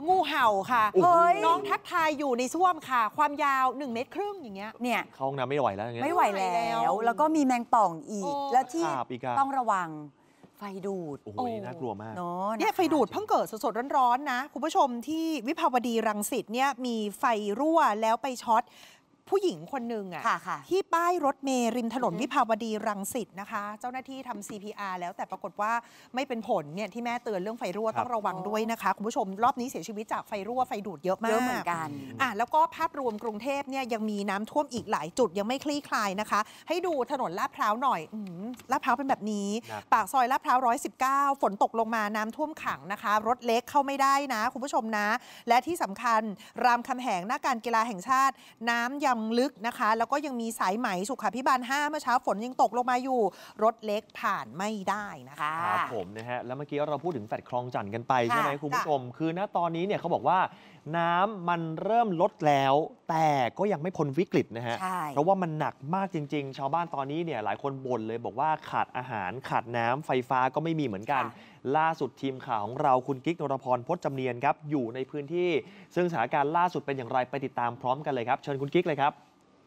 งูเห่าค่ะน้องทักทายอยู่ในส้วมค่ะความยาว1.5 เมตรอย่างเงี้ยเนี่ยเข้าห้องน้ำไม่ไหวแล้วอย่างเงี้ยไม่ไหวแล้วแล้วก็มีแมงป่องอีกแล้วที่ต้องระวังไฟดูดโอ้โหน่ากลัวมากเนี่ยไฟดูดเพิ่งเกิดสดๆร้อนๆนะคุณผู้ชมที่วิภาวดีรังสิตเนี่ยมีไฟรั่วแล้วไปช็อตผู้หญิงคนหนึ่งอ่ะที่ป้ายรถเมล์ริมถนนวิภาวดีรังสิตนะคะเจ้าหน้าที่ทำ CPR แล้วแต่ปรากฏว่าไม่เป็นผลเนี่ยที่แม่เตือนเรื่องไฟรั่วต้องระวังด้วยนะคะคุณผู้ชมรอบนี้เสียชีวิตจากไฟรั่วไฟดูดเยอะมากเหมือนกันแล้วก็ภาพรวมกรุงเทพเนี่ยยังมีน้ำท่วมอีกหลายจุดยังไม่คลี่คลายนะคะให้ดูถนนลาดพร้าวหน่อยลาดพร้าวเป็นแบบนี้ปากซอยลาดพร้าว119ฝนตกลงมาน้ำท่วมขังนะคะรถเล็กเข้าไม่ได้นะคุณผู้ชมนะและที่สำคัญรามคำแหงหน้าการกีฬาแห่งชาติน้ำยังลึกนะคะแล้วก็ยังมีสายไหมสุขาภิบาล5เมื่อเช้าฝนยังตกลงมาอยู่รถเล็กผ่านไม่ได้นะคะครับผมนะฮะแล้วเมื่อกี้เราพูดถึงแฟลตคลองจันทน์กันไปใช่ไหมคุณผู้ชมคือณตอนนี้เนี่ยเขาบอกว่าน้ำมันเริ่มลดแล้วแต่ก็ยังไม่พ้นวิกฤตนะฮะเพราะว่ามันหนักมากจริงๆชาวบ้านตอนนี้เนี่ยหลายคนบ่นเลยบอกว่าขาดอาหารขาดน้ำไฟฟ้าก็ไม่มีเหมือนกันล่าสุดทีมข่าวของเราคุณกิ๊กนรพรพจน์จำเนียนครับอยู่ในพื้นที่ซึ่งสถานการณ์ล่าสุดเป็นอย่างไรไปติดตามพร้อมกันเลยครับเชิญคุณกิ๊กเลยครับ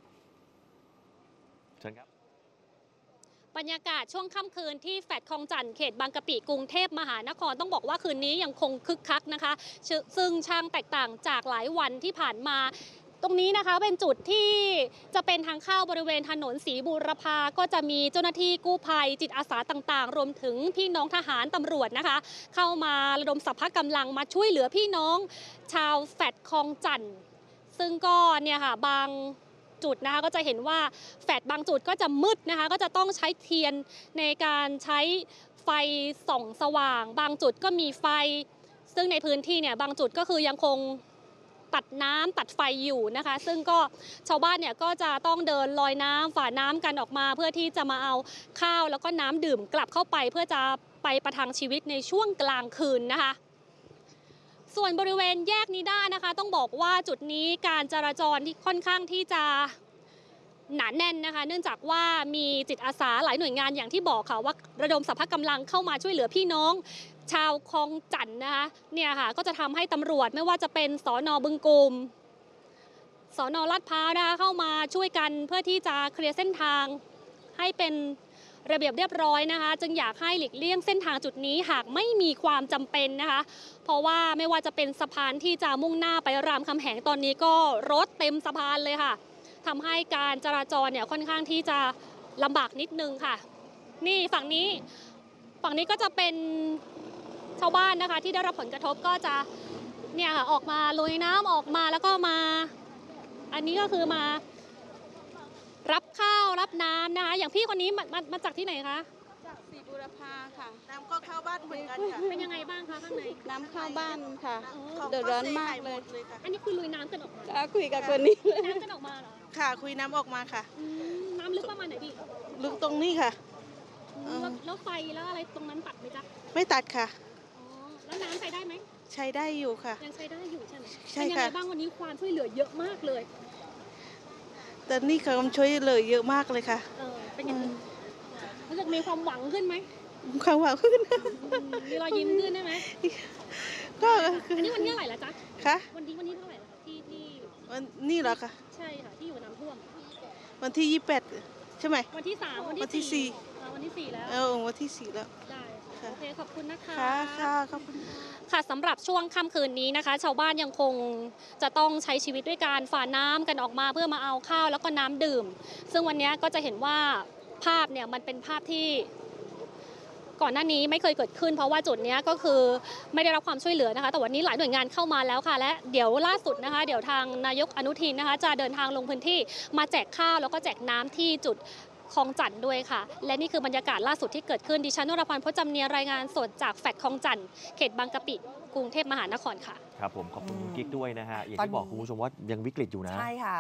บรรยากาศช่วงค่ำคืนที่แฟลตคลองจันทน์เขตบางกะปิกรุงเทพมหานครต้องบอกว่าคืนนี้ยังคงคึกคักนะคะซึ่งช่างแตกต่างจากหลายวันที่ผ่านมาตรงนี้นะคะเป็นจุดที่จะเป็นทางเข้าบริเวณถนนศรีบูรพาก็จะมีเจ้าหน้าที่กู้ภัยจิตอาสาต่างๆรวมถึงพี่น้องทหารตำรวจนะคะเข้ามาระดมสรรพกำลังมาช่วยเหลือพี่น้องชาวแฟลตคลองจันทน์ซึ่งก็เนี่ยค่ะบางจุดนะคะก็จะเห็นว่าแฟลตบางจุดก็จะมืดนะคะก็จะต้องใช้เทียนในการใช้ไฟส่องสว่างบางจุดก็มีไฟซึ่งในพื้นที่เนี่ยบางจุดก็คือยังคงตัดน้ำตัดไฟอยู่นะคะซึ่งก็ชาวบ้านเนี่ยก็จะต้องเดินลอยน้ำฝ่าน้ำกันออกมาเพื่อที่จะมาเอาข้าวแล้วก็น้ำดื่มกลับเข้าไปเพื่อจะไปประทังชีวิตในช่วงกลางคืนนะคะส่วนบริเวณแยกนิด้านะคะต้องบอกว่าจุดนี้การจราจรที่ค่อนข้างที่จะหนาแน่นนะคะเนื่องจากว่ามีจิตอาสาหลายหน่วยงานอย่างที่บอกค่ะว่าระดมสรรพกำลังเข้ามาช่วยเหลือพี่น้องชาวคลองจันทน์นะคะเนี่ยค่ะก็จะทำให้ตำรวจไม่ว่าจะเป็นสน.บึงกุมสน.ลาดพร้าวนะคะเข้ามาช่วยกันเพื่อที่จะเคลียร์เส้นทางให้เป็นระเบียบเรียบร้อยนะคะจึงอยากให้หลีกเลี่ยงเส้นทางจุดนี้หากไม่มีความจำเป็นนะคะเพราะว่าไม่ว่าจะเป็นสะพานที่จะมุ่งหน้าไปรามคำแหงตอนนี้ก็รถเต็มสะพานเลยค่ะทำให้การจราจรเนี่ยค่อนข้างที่จะลำบากนิดนึงค่ะนี่ฝั่งนี้ก็จะเป็นชาวบ้านนะคะที่ได้รับผลกระทบก็จะเนี่ยค่ะออกมาลุยน้ำออกมาแล้วก็มาอันนี้ก็คือมารับข้าวรับน้ำนะคะอย่างพี่คนนี้มาจากที่ไหนคะจากศรีบูรพาค่ะน้ำก็เข้าบ้านเหมือนกันค่ะเป็นยังไงบ้างคะข้างในน้ำเข้าบ้านค่ะเดือดร้อนมากเลยอันนี้คือลุยน้ำกันออกมาคุยกับคนนี้น้ำกันออกมาเหรอค่ะคุยน้ำออกมาค่ะน้ำลึกประมาณไหนพี่ลึกตรงนี้ค่ะแล้วไฟแล้วอะไรตรงนั้นตัดไหมจ๊ะไม่ตัดค่ะแล้วน้ำใช้ได้ไหมใช้ได้อยู่ค่ะยังใช้ได้อยู่ใช่ไหมใช่ค่ะเป็นยังไงบ้างวันนี้ความช่วยเหลือเยอะมากเลยแต่นี่เขาช่วยเหลือเยอะมากเลยค่ะเป็นยังไงรู้สึกมีความหวังขึ้นไหมความหวังขึ้นมีรอยยิ้มขึ้นได้ไหมก็อันนี้วันที่เท่าไหร่ละจ๊ะคะวันนี้เท่าไหร่ที่วันนี้เหรอคะใช่ค่ะที่อยู่น้ำท่วมวันที่28ใช่ไหมวันที่3 วันที่4 วันที่4แล้ววันที่4แล้วได้โอเคขอบคุณนะคะค่ะขอบคุณค่ะสำหรับช่วงค่ำคืนนี้นะคะชาวบ้านยังคงจะต้องใช้ชีวิตด้วยการฝ่าน้ำกันออกมาเพื่อมาเอาข้าวแล้วก็น้ำดื่มซึ่งวันนี้ก็จะเห็นว่าภาพเนี่ยมันเป็นภาพที่ก่อนหน้านี้ไม่เคยเกิดขึ้นเพราะว่าจุดนี้ก็คือไม่ได้รับความช่วยเหลือนะคะแต่วันนี้หลายหน่วยงานเข้ามาแล้วค่ะและเดี๋ยวล่าสุดนะคะเดี๋ยวทางนายกอนุทินนะคะจะเดินทางลงพื้นที่มาแจกข้าวแล้วก็แจกน้ำที่จุดคลองจันทน์ด้วยค่ะและนี่คือบรรยากาศล่าสุดที่เกิดขึ้นดิฉันนรพร พจน์จำเนียนรายงานสดจากแฟลตคลองจันทน์เขตบางกะปิกรุงเทพมหานครค่ะครับผมขอบคุณคุณกิ๊กด้วยนะฮะอย่างที่บอกคุณผู้ชมว่ายังวิกฤตอยู่นะใช่ค่ะ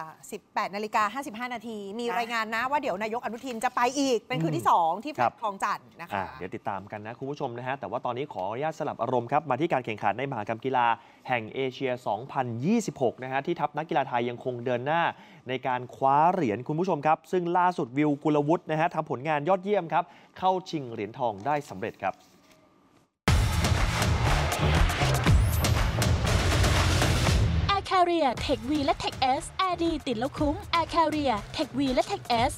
18:55 น.มีรายงานนะว่าเดี๋ยวนายกอนุทินจะไปอีกเป็นคืนที่2ที่แฟลตคลองจันทน์นะคะเดี๋ยวติดตามกันนะคุณผู้ชมนะฮะแต่ว่าตอนนี้ขออนุญาตสลับอารมณ์ครับมาที่การแข่งขันในมหกรรมกีฬาแห่งเอเชีย 2026 นะฮะที่ทัพนักกีฬาไทยยังคงเดินหน้าในการคว้าเหรียญคุณผู้ชมครับซึ่งล่าสุดวิวกุลวุฒินะฮะทำผลงานยอดเยี่ยมครับเข้าชิงเหรียญทองได้สำเร็จครับ Carrier Tech V และ Tech S Air ดีติดแล้วคุ้ม Air Carrier Tech V และ Tech S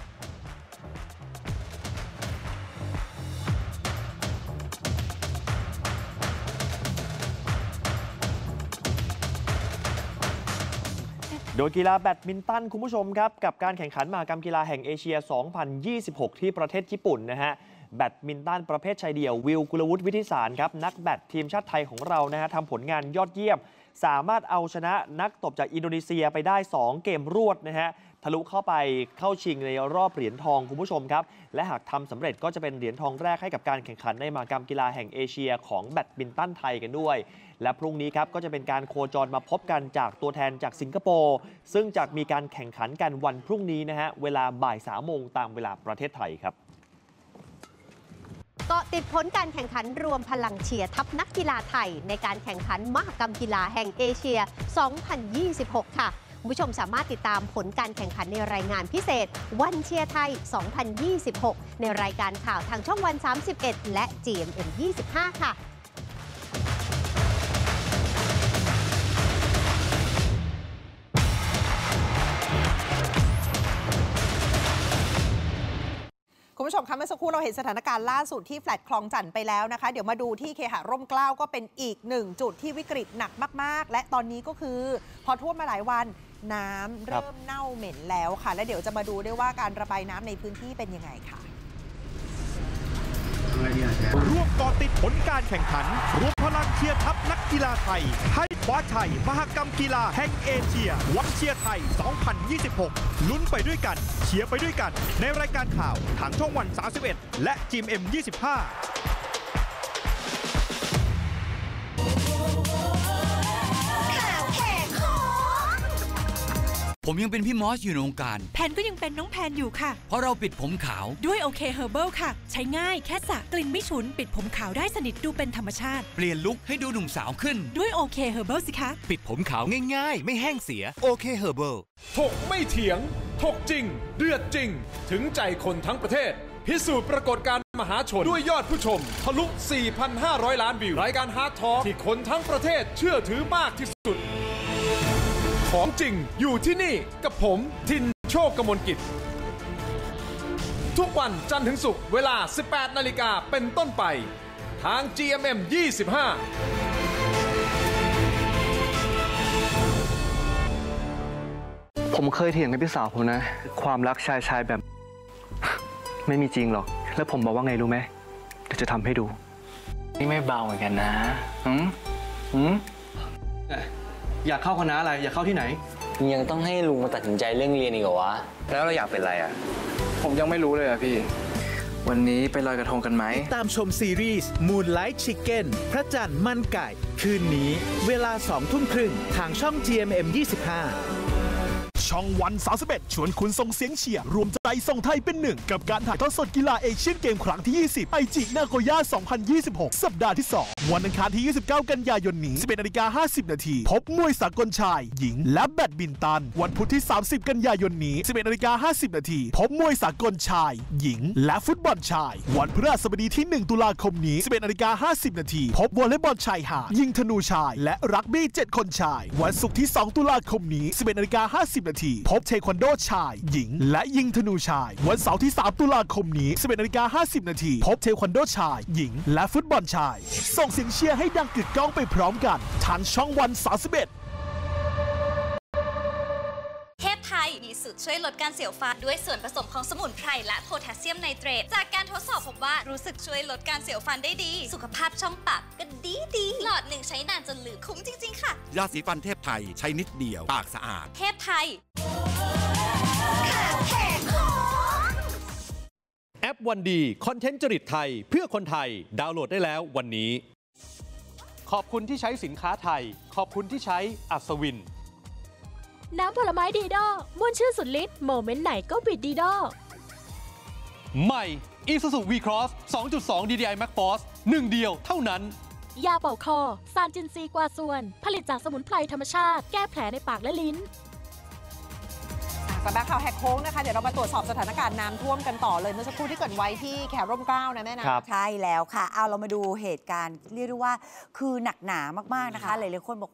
โดยกีฬาแบดมินตันคุณผู้ชมครับกับการแข่งขันมหกรรมกีฬาแห่งเอเชีย 2026 ที่ประเทศญี่ปุ่นนะฮะแบดมินตันประเภทชายเดี่ยววิล กุลวุฒิ วิทิสารครับนักแบดทีมชาติไทยของเรานะฮะทำผลงานยอดเยี่ยมสามารถเอาชนะนักตบจากอินโดนีเซียไปได้ 2 เกมรวดนะฮะทะลุเข้าชิงในรอบเหรียญทองคุณผู้ชมครับและหากทำสำเร็จก็จะเป็นเหรียญทองแรกให้กับการแข่งขันในมหกรรมกีฬาแห่งเอเชียของแบดมินตันไทยกันด้วยและพรุ่งนี้ครับก็จะเป็นการโคจรมาพบกันจากตัวแทนจากสิงคโปร์ซึ่งจะมีการแข่งขันกันวันพรุ่งนี้นะฮะเวลาบ่าย 3 โมงตามเวลาประเทศไทยครับเกาะติดผลการแข่งขันรวมพลังเชียร์ทัพนักกีฬาไทยในการแข่งขันมหกรรมกีฬาแห่งเอเชีย 2026 ค่ะคุณผู้ชมสามารถติดตามผลการแข่งขันในรายงานพิเศษวันเชียร์ไทย 2026 ในรายการข่าวทางช่องวัน 31 และ GMM 25 ค่ะคุณผู้ชมคะเมื่อสักครู่เราเห็นสถานการณ์ล่าสุดที่แฟลตคลองจันทน์ไปแล้วนะคะเดี๋ยวมาดูที่เคหะร่มเกล้าก็เป็นอีกหนึ่งจุดที่วิกฤตหนักมากๆและตอนนี้ก็คือพอท่วมมาหลายวันน้ำเริ่มเน่าเหม็นแล้วค่ะและเดี๋ยวจะมาดูด้วยว่าการระบายน้ำในพื้นที่เป็นยังไงค่ะร่วมเกาะติดผลการแข่งขันรวมพลังเชียร์ทัพนักกีฬาไทยให้คว้าชัยมหกรรมกีฬาแห่งเอเชียวันเชียร์ไทย 2026 ลุ้นไปด้วยกันเชียร์ไปด้วยกันในรายการข่าวทางช่องวัน 31 และ GMM 25 ผมยังเป็นพี่มอสอยู่ในวงการแพนก็ยังเป็นน้องแพนอยู่ค่ะเพราะเราปิดผมขาวด้วยโอเคเฮอร์เบิลค่ะใช้ง่ายแค่สระกลิ่นไม่ฉุนปิดผมขาวได้สนิทดูเป็นธรรมชาติเปลี่ยนลุคให้ดูหนุ่มสาวขึ้นด้วยโอเคเฮอร์เบิลสิคะปิดผมขาวง่ายๆไม่แห้งเสียโอเคเฮอร์เบิลถกไม่เถียงถกจริงเดือดจริงถึงใจคนทั้งประเทศพิสูจน์ปรากฏการณ์มหาชนด้วยยอดผู้ชมทะลุ 4,500 ล้านวิวรายการฮาร์ดทอล์กที่คนทั้งประเทศเชื่อถือมากที่สุดของจริงอยู่ที่นี่กับผมทินโชคกมลกิจทุกวันจันทร์ถึงศุกร์เวลา 18 นาฬิกาเป็นต้นไปทาง GMM 25 ผมเคยเถียงกับพี่สาวผมนะความรักชายแบบไม่มีจริงหรอกแล้วผมบอกว่าไงรู้ไหมเดี๋ยวจะทำให้ดูนี่ไม่เบาเหมือนกันนะอยากเข้าคณะอะไรอยากเข้าที่ไหนยังต้องให้ลุงมาตัดสินใจเรื่องเรียนอีกเหรอวะแล้วเราอยากเป็นอะไรอ่ะผมยังไม่รู้เลยอ่ะพี่วันนี้ไปลอยกระทงกันไหมตามชมซีรีส์ Moonlight Chicken พระจันทร์มันไก่คืนนี้เวลา 20:30 ทางช่อง GMM 25ช่องวัน 31 ชวนคุณส่งเสียงเชียร์รวมใจส่งไทยเป็นหนึ่งกับการถ่ายทอดสดกีฬาเอเชียนเกมครั้งที่ 20 ไอจินาโกย่า 2026 สัปดาห์ที่ 2 วันอังคารที่ 29 กันยายนนี้ 11:50 น.พบมวยสากลชายหญิงและแบดมินตันวันพุธที่ 30 กันยายนนี้ 11:50 น.พบมวยสากลชายหญิงและฟุตบอลชายวันพฤหัสบดีที่ 1 ตุลาคมนี้ 11:50 น.พบวอลเลย์บอลชายหาดยิงธนูชายและรักบี้7คนชายวันศุกร์ที่ 2 ตุลาคมนี้ 11:50 น.พบเทควันโดชายหญิงและยิงธนูชายวันเสาร์ที่ 3 ตุลาคมนี้ 11:50 น.พบเทควันโดชายหญิงและฟุตบอลชายส่งเสียงเชียร์ให้ดังกึกก้องไปพร้อมกันทางช่องวัน 31 เทพไทยมีสูตรช่วยลดการเสียวฟันด้วยส่วนผสมของสมุนไพรและโพแทสเซียมไนเตรตจากการทดสอบพบว่ารู้สึกช่วยลดการเสียวฟันได้ดีสุขภาพช่องปากก็ดีหลอดหนึ่งใช้นานจนเหลือคุ้มจริงๆค่ะยาสีฟันเทพไทยใช้นิดเดียวปากสะอาดเทพไทยแอปวันดีคอนเทนต์จริตไทยเพื่อคนไทยดาวน์โหลดได้แล้ววันนี้ขอบคุณที่ใช้สินค้าไทยขอบคุณที่ใช้อัศวินน้ำผลไม้ดีดอม่วนชื่นสุดฤทธิ์โมเมนต์ไหนก็บิดดีดอใหม่ Isuzu V-Cross 2.2 DDI Max Force 1 เดียวเท่านั้นยาเป่าคอซานจินซีกวาส่วนผลิตจากสมุนไพรธรรมชาติแก้แผลในปากและลิ้นสำหรับข่าวแหกโค้งนะคะเดี๋ยวเรามาตรวจสอบสถานการณ์น้ำท่วมกันต่อเลยเมื่อสักครู่ที่เกิดไว้ที่แขร่มเกล้านะแม่นะใช่แล้วค่ะเอาเรามาดูเหตุการณ์เรียกได้ว่าคือหนักหนามากๆนะคะหลายๆคนบอก